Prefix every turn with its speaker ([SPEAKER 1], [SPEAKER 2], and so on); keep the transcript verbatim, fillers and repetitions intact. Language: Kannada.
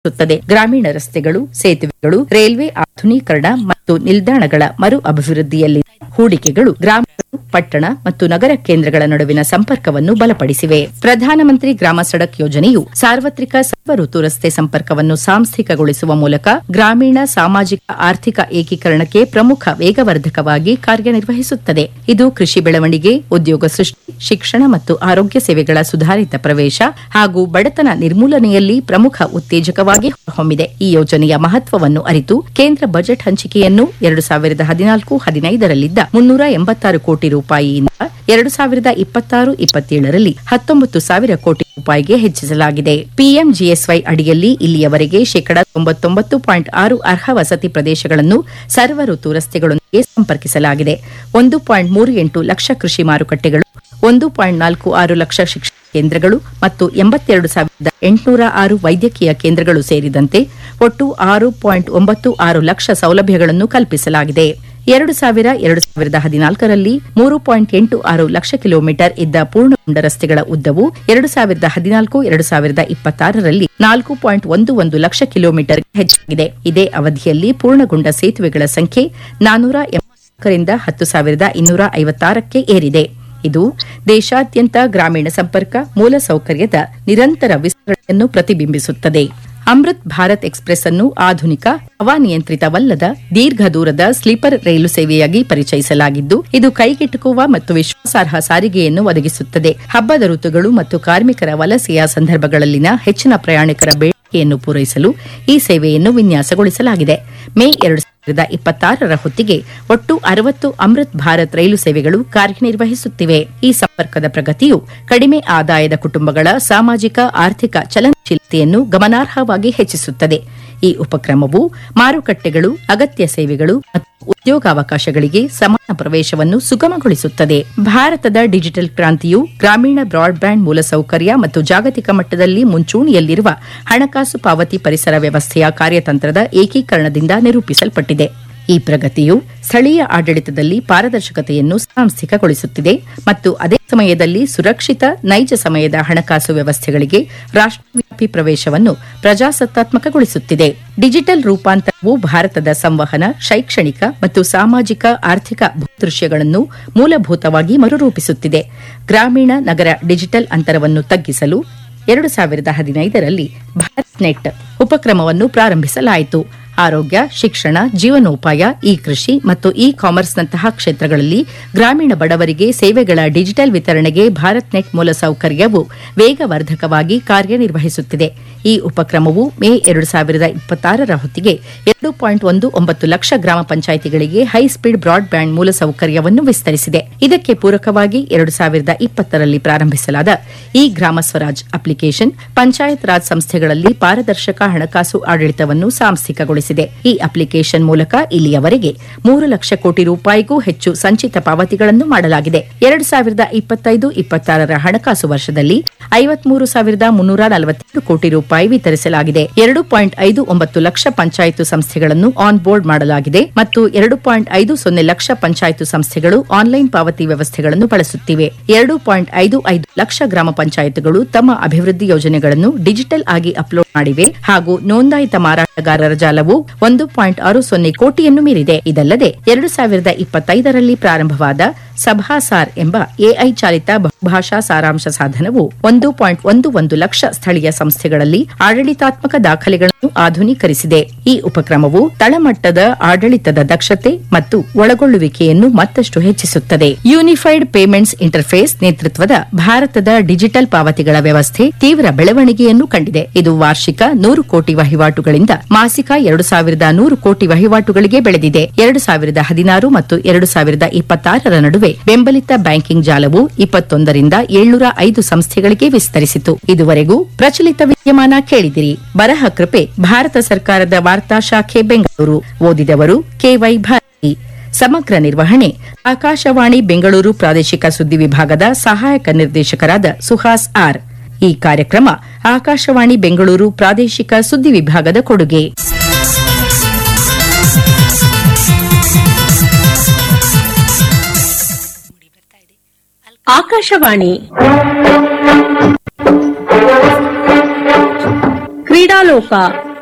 [SPEAKER 1] ುತ್ತದೆ ಗ್ರಾಮೀಣ ರಸ್ತೆಗಳು, ಸೇತುವೆಗಳು, ರೈಲ್ವೆ ಆಧುನೀಕರಣ ಮತ್ತು ನಿಲ್ದಾಣಗಳ ಮರು ಅಭಿವೃದ್ಧಿಯಲ್ಲಿ ಹೂಡಿಕೆಗಳು ಗ್ರಾಮಗಳು, ಪಟ್ಟಣ ಮತ್ತು ನಗರ ಕೇಂದ್ರಗಳ ನಡುವಿನ ಸಂಪರ್ಕವನ್ನು ಬಲಪಡಿಸಿವೆ. ಪ್ರಧಾನಮಂತ್ರಿ ಗ್ರಾಮ ಸಡಕ್ ಯೋಜನೆಯು ಸಾರ್ವತ್ರಿಕ ಸರ್ವ ಋತು ರಸ್ತೆ ಸಂಪರ್ಕವನ್ನು ಸಾಂಸ್ಥಿಕಗೊಳಿಸುವ ಮೂಲಕ ಗ್ರಾಮೀಣ ಸಾಮಾಜಿಕ ಆರ್ಥಿಕ ಏಕೀಕರಣಕ್ಕೆ ಪ್ರಮುಖ ವೇಗವರ್ಧಕವಾಗಿ ಕಾರ್ಯನಿರ್ವಹಿಸುತ್ತದೆ. ಇದು ಕೃಷಿ ಬೆಳವಣಿಗೆ, ಉದ್ಯೋಗ ಸೃಷ್ಟಿ, ಶಿಕ್ಷಣ ಮತ್ತು ಆರೋಗ್ಯ ಸೇವೆಗಳ ಸುಧಾರಿತ ಪ್ರವೇಶ ಹಾಗೂ ಬಡತನ ನಿರ್ಮೂಲನೆಯಲ್ಲಿ ಪ್ರಮುಖ ಉತ್ತೇಜಕವಾಗಿ ಹೊಮ್ಮಿದೆ. ಈ ಯೋಜನೆಯ ಮಹತ್ವವನ್ನು ಅರಿತು ಕೇಂದ್ರ ಬಜೆಟ್ ಹಂಚಿಕೆಯನ್ನು ಎರಡು ಸಾವಿರದ ಹದಿನಾಲ್ಕು ಹದಿನೈದರಲ್ಲಿದ್ದ ಮುನ್ನೂರ ಎಂಬತ್ತಾರು ಕೋಟಿ ರೂಪಾಯಿಯಿಂದ ಎರಡು ಸಾವಿರದ ಇಪ್ಪತ್ತಾರು ಇಪ್ಪತ್ತೇಳರಲ್ಲಿ ಹತ್ತೊಂಬತ್ತು ಸಾವಿರ ಕೋಟಿ ರೂಪಾಯಿಗೆ ಹೆಚ್ಚಿಸಲಾಗಿದೆ. ಪಿಎಂಜಿಎಸ್ವೈ ಅಡಿಯಲ್ಲಿ ಇಲ್ಲಿಯವರೆಗೆ ಶೇಕಡಾ ತೊಂಬತ್ತೊಂಬತ್ತು ಪಾಯಿಂಟ್ ಆರು ಅರ್ಹ ವಸತಿ ಪ್ರದೇಶಗಳನ್ನು ಸರ್ವ ಋತು ರಸ್ತೆಗಳೊಂದಿಗೆ ಸಂಪರ್ಕಿಸಲಾಗಿದೆ. ಒಂದು ಪಾಯಿಂಟ್ ಮೂರು ಎಂಟು ಲಕ್ಷ ಕೃಷಿ ಮಾರುಕಟ್ಟೆಗಳು, ಒಂದು ಪಾಯಿಂಟ್ ನಾಲ್ಕು ಆರು ಲಕ್ಷ ಶಿಕ್ಷಣ ಕೇಂದ್ರಗಳು ಮತ್ತು ಎಂಬತ್ತೆರಡು ಸಾವಿರದ ಎಂಟುನೂರ ಆರು ವೈದ್ಯಕೀಯ ಕೇಂದ್ರಗಳು ಸೇರಿದಂತೆ ಒಟ್ಟು ಆರು ಪಾಯಿಂಟ್ ಒಂಬತ್ತು ಆರು ಲಕ್ಷ ಸೌಲಭ್ಯಗಳನ್ನು ಕಲ್ಪಿಸಲಾಗಿದೆ. ಎರಡು ಸಾವಿರ ಎರಡು ಸಾವಿರದ ಹದಿನಾಲ್ಕರಲ್ಲಿ ಮೂರು ಪಾಯಿಂಟ್ ಎಂಟು ಆರು ಲಕ್ಷ ಕಿಲೋಮೀಟರ್ ಇದ್ದ ಪೂರ್ಣಗೊಂಡ ರಸ್ತೆಗಳ ಉದ್ದವು ಎರಡು ಸಾವಿರದ ಹದಿನಾಲ್ಕು ಎರಡು ಸಾವಿರದ ಇಪ್ಪತ್ತಾರರಲ್ಲಿ ನಾಲ್ಕು ಪಾಯಿಂಟ್ ಒಂದು ಒಂದು ಲಕ್ಷ ಕಿಲೋಮೀಟರ್ ಹೆಚ್ಚಾಗಿದೆ. ಇದೇ ಅವಧಿಯಲ್ಲಿ ಪೂರ್ಣಗೊಂಡ ಸೇತುವೆಗಳ ಸಂಖ್ಯೆ ನಾನೂರ ಎಂಬತ್ತರಿಂದ ಹತ್ತು ಸಾವಿರದ ಇನ್ನೂರ ಐವತ್ತಾರಕ್ಕೆ ಏರಿದೆ. ಇದು ದೇಶಾದ್ಯಂತ ಗ್ರಾಮೀಣ ಸಂಪರ್ಕ ಮೂಲಸೌಕರ್ಯದ ನಿರಂತರ ವಿಸ್ತರಣೆಯನ್ನು ಪ್ರತಿಬಿಂಬಿಸುತ್ತದೆ. ಅಮೃತ್ ಭಾರತ್ ಎಕ್ಸ್ಪ್ರೆಸ್ ಅನ್ನು ಆಧುನಿಕ ಹವಾನಿಯಂತ್ರಿತವಲ್ಲದ ದೀರ್ಘ ದೂರದ ಸ್ಲೀಪರ್ ರೈಲು ಸೇವೆಯಾಗಿ ಪರಿಚಯಿಸಲಾಗಿದ್ದು, ಇದು ಕೈಗೆಟುಕುವ ಮತ್ತು ವಿಶ್ವಾಸಾರ್ಹ ಸಾರಿಗೆಯನ್ನು ಒದಗಿಸುತ್ತದೆ. ಹಬ್ಬದ ಋತುಗಳು ಮತ್ತು ಕಾರ್ಮಿಕರ ವಲಸೆಯ ಸಂದರ್ಭಗಳಲ್ಲಿನ ಹೆಚ್ಚಿನ ಪ್ರಯಾಣಿಕರ ಬೇಡಿಕೆಯನ್ನು ಪೂರೈಸಲು ಈ ಸೇವೆಯನ್ನು ವಿನ್ಯಾಸಗೊಳಿಸಲಾಗಿದೆ. ಮೇ ಎರಡು ಸಾವಿರದ ಇಪ್ಪತ್ತಾರರ ಹೊತ್ತಿಗೆ ಒಟ್ಟು ಅರವತ್ತು ಅಮೃತ್ ಭಾರತ್ ರೈಲು ಸೇವೆಗಳು ಕಾರ್ಯನಿರ್ವಹಿಸುತ್ತಿವೆ. ಈ ಸಂಪರ್ಕದ ಪ್ರಗತಿಯು ಕಡಿಮೆ ಆದಾಯದ ಕುಟುಂಬಗಳ ಸಾಮಾಜಿಕ ಆರ್ಥಿಕ ಚಲನಶೀಲತೆಯನ್ನು ಗಮನಾರ್ಹವಾಗಿ ಹೆಚ್ಚಿಸುತ್ತದೆ. ಈ ಉಪಕ್ರಮವು ಮಾರುಕಟ್ಟೆಗಳು, ಅಗತ್ಯ ಸೇವೆಗಳು ಮತ್ತು ಉದ್ಯೋಗಾವಕಾಶಗಳಿಗೆ ಸಮಾನ ಪ್ರವೇಶವನ್ನು ಸುಗಮಗೊಳಿಸುತ್ತದೆ. ಭಾರತದ ಡಿಜಿಟಲ್ ಕ್ರಾಂತಿಯು ಗ್ರಾಮೀಣ ಬ್ರಾಡ್ಬ್ಯಾಂಡ್ ಮೂಲಸೌಕರ್ಯ ಮತ್ತು ಜಾಗತಿಕ ಮಟ್ಟದಲ್ಲಿ ಮುಂಚೂಣಿಯಲ್ಲಿರುವ ಹಣಕಾಸು ಪಾವತಿ ಪರಿಸರ ವ್ಯವಸ್ಥೆಯ ಕಾರ್ಯತಂತ್ರದ ಏಕೀಕರಣದಿಂದ ನಿರೂಪಿಸಲ್ಪಟ್ಟಿದೆ. ಈ ಪ್ರಗತಿಯು ಸ್ಥಳೀಯ ಆಡಳಿತದಲ್ಲಿ ಪಾರದರ್ಶಕತೆಯನ್ನು ಸಾಂಸ್ಥಿಕಗೊಳಿಸುತ್ತಿದೆ ಮತ್ತು ಅದೇ ಸಮಯದಲ್ಲಿ ಸುರಕ್ಷಿತ, ನೈಜ ಸಮಯದ ಹಣಕಾಸು ವ್ಯವಸ್ಥೆಗಳಿಗೆ ರಾಷ್ಟ್ರವ್ಯಾಪಿ ಪ್ರವೇಶವನ್ನು ಪ್ರಜಾಸತ್ತಾತ್ಮಕಗೊಳಿಸುತ್ತಿದೆ. ಡಿಜಿಟಲ್ ರೂಪಾಂತರವು ಭಾರತದ ಸಂವಹನ, ಶೈಕ್ಷಣಿಕ ಮತ್ತು ಸಾಮಾಜಿಕ ಆರ್ಥಿಕ ಭೂದೃಶ್ಯಗಳನ್ನು ಮೂಲಭೂತವಾಗಿ ಮರುರೂಪಿಸುತ್ತಿದೆ. ಗ್ರಾಮೀಣ ನಗರ ಡಿಜಿಟಲ್ ಅಂತರವನ್ನು ತಗ್ಗಿಸಲು ಎರಡು ಸಾವಿರದ ಹದಿನೈದರಲ್ಲಿ ಭಾರತ್ ನೆಟ್ ಉಪಕ್ರಮವನ್ನು ಪ್ರಾರಂಭಿಸಲಾಯಿತು. ಆರೋಗ್ಯ, ಶಿಕ್ಷಣ, ಜೀವನೋಪಾಯ, ಇ ಕೃಷಿ ಮತ್ತು ಇ ಕಾಮರ್ಸ್ನಂತಹ ಕ್ಷೇತ್ರಗಳಲ್ಲಿ ಗ್ರಾಮೀಣ ಬಡವರಿಗೆ ಸೇವೆಗಳ ಡಿಜಿಟಲ್ ವಿತರಣೆಗೆ ಭಾರತ್ ನೆಟ್ ಮೂಲಸೌಕರ್ಯವು ವೇಗವರ್ಧಕವಾಗಿ ಕಾರ್ಯನಿರ್ವಹಿಸುತ್ತಿದೆ. ಈ ಉಪಕ್ರಮವು ಮೇ ಎರಡು ಸಾವಿರದ ಇಪ್ಪತ್ತಾರರ ಹೊತ್ತಿಗೆ ಎರಡು ಪಾಯಿಂಟ್ ಒಂದು ಒಂಬತ್ತು ಲಕ್ಷ ಗ್ರಾಮ ಪಂಚಾಯಿತಿಗಳಿಗೆ ಹೈಸ್ಪೀಡ್ ಬ್ರಾಡ್ಬ್ಯಾಂಡ್ ಮೂಲಸೌಕರ್ಯವನ್ನು ವಿಸ್ತರಿಸಿದೆ. ಇದಕ್ಕೆ ಪೂರಕವಾಗಿ ಎರಡು ಸಾವಿರದ ಇಪ್ಪತ್ತರಲ್ಲಿ ಪ್ರಾರಂಭಿಸಲಾದ ಇ ಗ್ರಾಮ ಸ್ವರಾಜ್ ಅಪ್ಲಿಕೇಶನ್ ಪಂಚಾಯತ್ ರಾಜ್ ಸಂಸ್ಥೆಗಳಲ್ಲಿ ಪಾರದರ್ಶಕ ಹಣಕಾಸು ಆಡಳಿತವನ್ನು ಸಾಂಸ್ಥಿಕಗೊಳಿಸಿದೆ. ಈ ಅಪ್ಲಿಕೇಶನ್ ಮೂಲಕ ಇಲ್ಲಿಯವರೆಗೆ ಮೂರು ಲಕ್ಷ ಕೋಟಿ ರೂಪಾಯಿಗೂ ಹೆಚ್ಚು ಸಂಚಿತ ಪಾವತಿಗಳನ್ನು ಮಾಡಲಾಗಿದೆ. ಎರಡು ಸಾವಿರದ ಇಪ್ಪತ್ತೈದು ಇಪ್ಪತ್ತಾರರ ಹಣಕಾಸು ವರ್ಷದಲ್ಲಿ ಐವತ್ಮೂರು ಸಾವಿರದ ಮುನ್ನೂರ ನಲವತ್ತೆರಡು ಕೋಟಿ ರೂಪಾಯಿ ವಿತರಿಸಲಾಗಿದೆ. ಎರಡು ಪಾಯಿಂಟ್ ಐದು ಒಂಬತ್ತು ಲಕ್ಷ ಪಂಚಾಯತ್ ಸಂಸ್ಥೆಗಳನ್ನು ಆನ್ ಬೋರ್ಡ್ ಮಾಡಲಾಗಿದೆ ಮತ್ತು ಎರಡು ಪಾಯಿಂಟ್ ಐದು ಸೊನ್ನೆ ಲಕ್ಷ ಪಂಚಾಯತ್ ಸಂಸ್ಥೆಗಳು ಆನ್ಲೈನ್ ಪಾವತಿ ವ್ಯವಸ್ಥೆಗಳನ್ನು ಬಳಸುತ್ತಿವೆ. ಎರಡು ಪಾಯಿಂಟ್ ಐದು ಐದು ಲಕ್ಷ ಗ್ರಾಮ ಪಂಚಾಯತ್ಗಳು ತಮ್ಮ ಅಭಿವೃದ್ಧಿ ಯೋಜನೆಗಳನ್ನು ಡಿಜಿಟಲ್ ಆಗಿ ಅಪ್ಲೋಡ್ ಮಾಡಿವೆ ಹಾಗೂ ನೋಂದಾಯಿತ ಮಾರಾಟಗಾರರ ಜಾಲವು ಒಂದು ಪಾಯಿಂಟ್ ಆರು ಸೊನ್ನೆ ಕೋಟಿಯನ್ನು ಮೀರಿದೆ. ಇದಲ್ಲದೆ ಎರಡು ಸಾವಿರದ ಇಪ್ಪತ್ತೈದರಲ್ಲಿ ಪ್ರಾರಂಭವಾದ ಸಭಾಸಾರ್ ಎಂಬ ಎಐ ಚಾಲಿತ ಬಹುಭಾಷಾ ಸಾರಾಂಶ ಸಾಧನವು ಒಂದು ಪಾಯಿಂಟ್ ಒಂದು ಒಂದು ಲಕ್ಷ ಸ್ಥಳೀಯ ಸಂಸ್ಥೆಗಳಲ್ಲಿ ಆಡಳಿತಾತ್ಮಕ ದಾಖಲೆಗಳನ್ನು ಆಧುನೀಕರಿಸಿದೆ. ಈ ಉಪಕ್ರಮವು ತಳಮಟ್ಟದ ಆಡಳಿತದ ದಕ್ಷತೆ ಮತ್ತು ಒಳಗೊಳ್ಳುವಿಕೆಯನ್ನು ಮತ್ತಷ್ಟು ಹೆಚ್ಚಿಸುತ್ತದೆ. ಯೂನಿಫೈಡ್ ಪೇಮೆಂಟ್ಸ್ ಇಂಟರ್ಫೇಸ್ ನೇತೃತ್ವದ ಭಾರತದ ಡಿಜಿಟಲ್ ಪಾವತಿಗಳ ವ್ಯವಸ್ಥೆ ತೀವ್ರ ಬೆಳವಣಿಗೆಯನ್ನು ಕಂಡಿದೆ. ಇದು ವಾರ್ಷಿಕ ನೂರು ಕೋಟಿ ವಹಿವಾಟುಗಳಿಂದ ಮಾಸಿಕ ಎರಡು ಸಾವಿರದ ನೂರು ಕೋಟಿ ವಹಿವಾಟುಗಳಿಗೆ ಬೆಳೆದಿದೆ. ಎರಡು ಸಾವಿರದ ಹದಿನಾರು ಮತ್ತು ಎರಡು ಸಾವಿರದ ಇಪ್ಪತ್ತಾರರ ನಡುವೆ ಬೆಂಬಲಿತ ಬ್ಯಾಂಕಿಂಗ್ ಜಾಲವು ಇಪ್ಪತ್ತೊಂದರಿಂದ ಏಳ್ನೂರ ಐದು ಸಂಸ್ಥೆಗಳಿಗೆ ವಿಸ್ತರಿಸಿತು. ಇದುವರೆಗೂ ಪ್ರಚಲಿತ ವಿದ್ಯಮಾನ ಕೇಳಿದಿರಿ. ಬರಹ ಕೃಪೆ ಭಾರತ ಸರ್ಕಾರದ ವಾರ್ತಾ ಶಾಖೆ ಬೆಂಗಳೂರು. ಓದಿದವರು ಕೆವೈ ಭಾರತಿ. ಸಮಗ್ರ ನಿರ್ವಹಣೆ ಆಕಾಶವಾಣಿ ಬೆಂಗಳೂರು ಪ್ರಾದೇಶಿಕ ಸುದ್ದಿ ವಿಭಾಗದ ಸಹಾಯಕ ನಿರ್ದೇಶಕರಾದ ಸುಹಾಸ್ ಆರ್. ಈ ಕಾರ್ಯಕ್ರಮ ಆಕಾಶವಾಣಿ ಬೆಂಗಳೂರು ಪ್ರಾದೇಶಿಕ ಸುದ್ದಿ ವಿಭಾಗದ ಕೊಡುಗೆ.
[SPEAKER 2] ಆಕಾಶವಾಣಿ ಕ್ರೀಡಾಲೋಕ